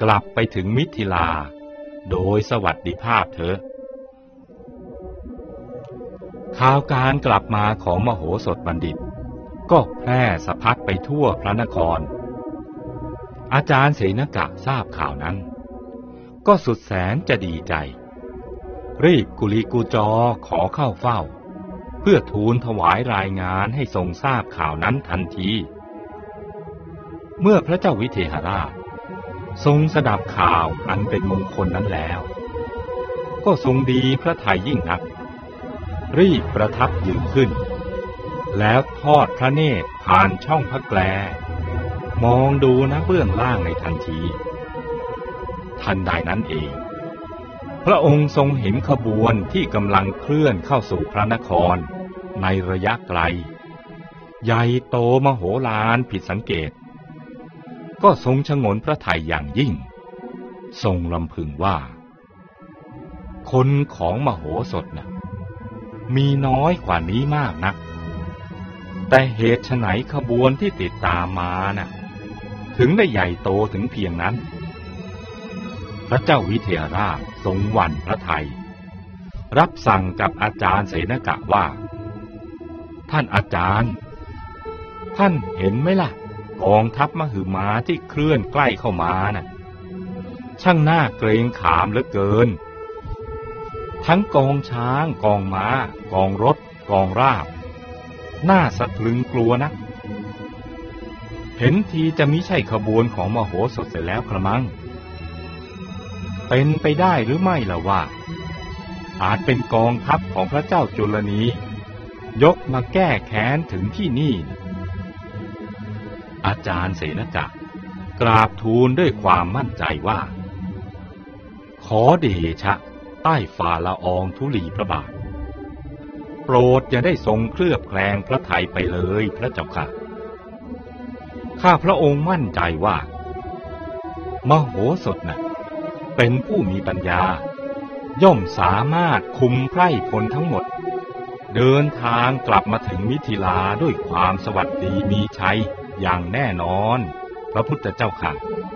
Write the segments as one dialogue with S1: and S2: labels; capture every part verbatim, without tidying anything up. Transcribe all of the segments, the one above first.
S1: กลับไปถึงมิถิลาโดยสวัสดิภาพเถอะข่าวการกลับมาของมโหสถบัณฑิตก็แพร่สะพัดไปทั่วพระนครอาจารย์เสนกะทราบข่าวนั้นก็สุดแสนจะดีใจรีบกุลีกุจอขอเข้าเฝ้าเพื่อทูลถวายรายงานให้ทรงทราบข่าวนั้นทันทีเมื่อพระเจ้าวิเทหราชทรงสดับข่าวอันเป็นมงคลนั้นแล้วก็ทรงดีพระทัยยิ่งนักรีบประทับยืนขึ้นแล้วทอดพระเนตรผ่านช่องพระแกลมองดูณเบื้องล่างในทันทีทันใดนั้นเองพระองค์ทรงเห็นขบวนที่กำลังเคลื่อนเข้าสู่พระนครในระยะไกลใหญ่โตมโหฬารผิดสังเกตก็ทรงฉงนพระทัยอย่างยิ่งทรงรำพึงว่าคนของมโหสถน่ะมีน้อยกว่านี้มากนักแต่เหตุไฉนขบวนที่ติดตามมาน่ะถึงได้ใหญ่โตถึงเพียงนั้นพระเจ้าวิเทหราชทรงหวั่นพระทัยรับสั่งกับอาจารย์เสนกะว่าท่านอาจารย์ท่านเห็นไหมล่ะกองทัพมหึมาที่เคลื่อนใกล้เข้ามาน่ะช่างน่าเกรงขามเหลือเกินทั้งกองช้างกองม้ากองรถกองราบน่าสะพรึงกลัวนักเห็นทีจะมิใช่ขบวนของมโหสถเสร็จแล้วกระมังเป็นไปได้หรือไม่ล่ะว่าอาจเป็นกองทัพของพระเจ้าจุลนียกมาแก้แค้นถึงที่นี่อาจารย์เสนกะกราบทูลด้วยความมั่นใจว่าขอเดชะใต้ฝ่าละอองธุลีพระบาทโปรดอย่าได้ทรงเคลือบแคลงพระทัยไปเลยพระเจ้าค่ะข้าพระองค์มั่นใจว่ามโหสถน่ะเป็นผู้มีปัญญาย่อมสามารถคุมไพร่พลทั้งหมดเดินทางกลับมาถึงมิถิลาด้วยความสวัสดีมีชัยอย่างแน่นอนพระพุทธเจ้าค่ะ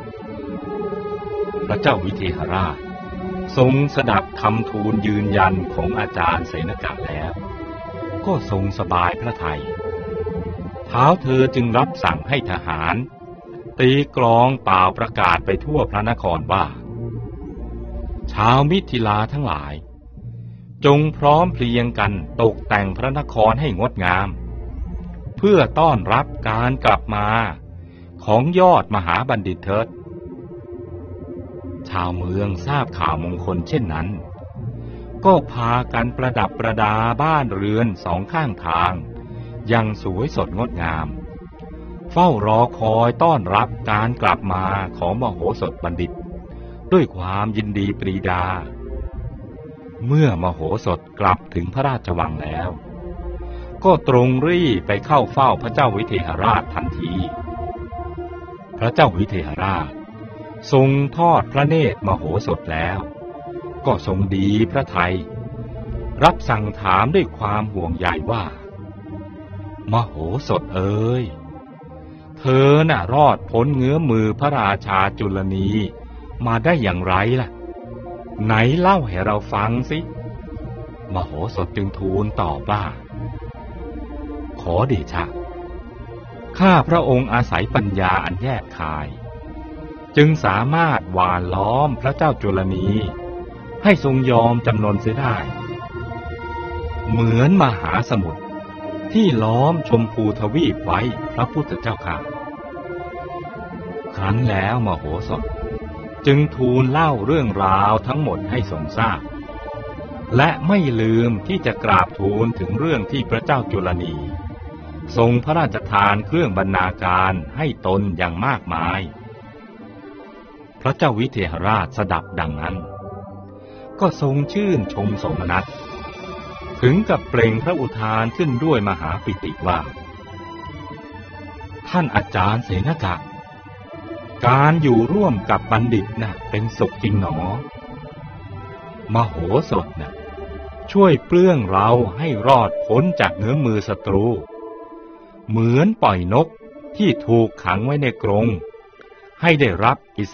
S1: พระเจ้าวิเทหราชทรงสดับคำทูลยืนยันของอาจารย์เสนกะแล้วก็ทรงสบายพระทัยท้าวเธอจึงรับสั่งให้ทหารตีกลองเป่าประกาศไปทั่วพระนครว่าชาวมิถิลาทั้งหลายจงพร้อมเพรียงกันตกแต่งพระนครให้งดงามเพื่อต้อนรับการกลับมาของยอดมหาบัณฑิตเถิดชาวเมืองทราบข่าวมงคลเช่นนั้นก็พากันประดับประดาบ้านเรือนสองข้างทางอย่างสวยสดงดงามเฝ้ารอคอยต้อนรับการกลับมาของมโหสถบัณฑิตด้วยความยินดีปรีดาเมื่อมโหสถกลับถึงพระราชวังแล้วก็ตรงรีไปเข้าเฝ้าพระเจ้าวิเทหราชทันทีพระเจ้าวิเทหราชทรงทอดพระเนตรมโหสถแล้วก็ทรงดีพระทัยรับสั่งถามด้วยความห่วงใยว่ามโหสถเอ๋ยเธอน่ะรอดพ้นเงื้อมือพระราชาจุลนีมาได้อย่างไรล่ะไหนเล่าให้เราฟังสิมโหสถจึงทูลตอบว่าขอเดชะข้าพระองค์อาศัยปัญญาอันแยกคายจึงสามารถหว่านล้อมพระเจ้าจุลนีให้ทรงยอมจำนนเสียได้เหมือนมหาสมุทรที่ล้อมชมพูทวีปไว้พระพุทธเจ้าค่ะครั้นแล้วมโหสถจึงทูลเล่าเรื่องราวทั้งหมดให้ทรงทราบและไม่ลืมที่จะกราบทูลถึงเรื่องที่พระเจ้าจุลนีทรงพระราชทานเครื่องบรรณาการให้ตนอย่างมากมายพระเจ้าวิเทหราชสดับดังนั้นก็ทรงชื่นชมสมนัสถึงกับเปล่งพระอุทานขึ้นด้วยมหาปิติว่าท่านอาจารย์เสนกะการอยู่ร่วมกับบัณฑิตน่ะเป็นสุขจริงหนอมโหสถน่ะช่วยเปลื้องเราให้รอดพ้นจากเงื้อมือศัตรูเหมือนปล่อยนกที่ถูกขังไว้ในกรงให้ได้รับอิส